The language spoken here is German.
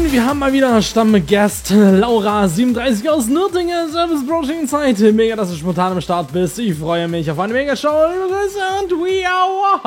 Freunde, wir haben mal wieder Stammgast Laura37 aus Nürtingen, Service Broaching Zeit. Mega, dass du spontan am Start bist. Ich freue mich auf eine Mega-Show. Liebe Grüße und we are